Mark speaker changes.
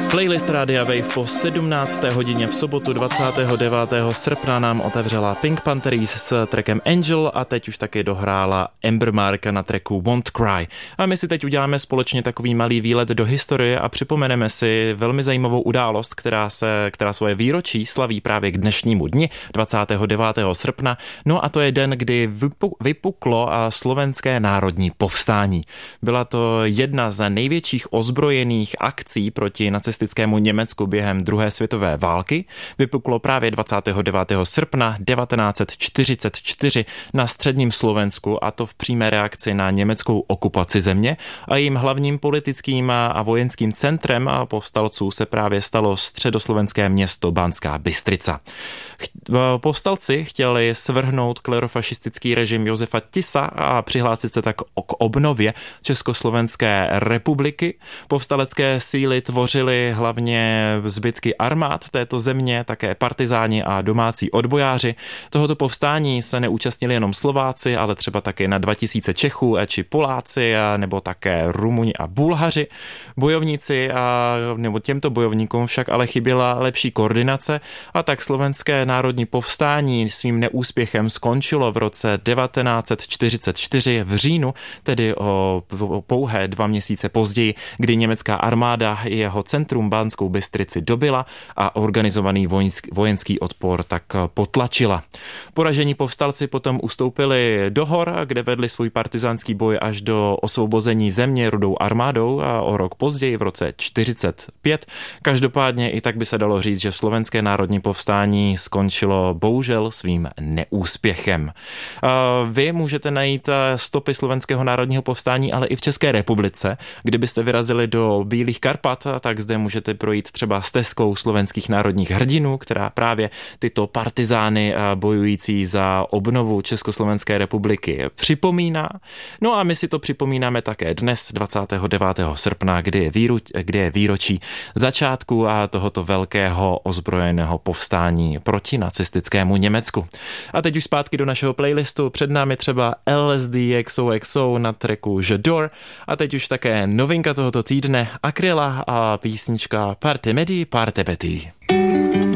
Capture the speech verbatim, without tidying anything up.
Speaker 1: Playlist Rádia Wave po sedmnácté hodině v sobotu dvacátého devátého srpna nám otevřela Pink Panthers s trackem Angel a teď už taky dohrála Amber Mark na tracku Won't Cry. A my si teď uděláme společně takový malý výlet do historie a připomeneme si velmi zajímavou událost, která se, která svoje výročí slaví právě k dnešnímu dni dvacátého devátého srpna. No a to je den, kdy vypuklo slovenské národní povstání. Byla to jedna z největších ozbrojených akcí proti nacistickému Německu během druhé světové války. Vypuklo právě dvacátého devátého srpna devatenáct set čtyřicet čtyři na středním Slovensku, a to v přímé reakci na německou okupaci země, a jejím hlavním politickým a vojenským centrem a povstalců se právě stalo středoslovenské město Banská Bystrica. Povstalci chtěli svrhnout klerofašistický režim Josefa Tisa a přihlásit se tak k obnově Československé republiky. Povstalecké síly tvořily hlavně zbytky armád této země, také partizáni a domácí odbojáři. Tohoto povstání se neúčastnili jenom Slováci, ale třeba také na dva tisíce Čechů či Poláci, nebo také Rumuni a Bulhaři. Bojovníci a nebo těmto bojovníkům však ale chyběla lepší koordinace, a tak slovenské národní povstání svým neúspěchem skončilo v roce devatenáct set čtyřicet čtyři v říjnu, tedy o pouhé dva měsíce později, kdy německá armáda jeho centrum Banskou Bystrici dobila a organizovaný vojenský odpor tak potlačila. Poražení povstalci potom ustoupili do hor, kde vedli svůj partizánský boj až do osvobození země Rudou armádou a o rok později v roce čtyřicet pět. Každopádně i tak by se dalo říct, že slovenské národní povstání skončilo bohužel svým neúspěchem. Vy můžete najít stopy slovenského národního povstání ale i v České republice. Kdybyste vyrazili do Bílých Karpat, tak zde můžete projít třeba stezkou slovenských národních hrdinů, která právě tyto partizány bojující za obnovu Československé republiky připomíná. No a my si to připomínáme také dnes, dvacátého devátého srpna, kdy je, výru, kdy je výročí začátku a tohoto velkého ozbrojeného povstání proti nacistickému Německu. A teď už zpátky do našeho playlistu. Před námi třeba L S D X O X O na tracku J'adore, a teď už také novinka tohoto týdne Akryla a písnička Parte Medi, Parte Betty.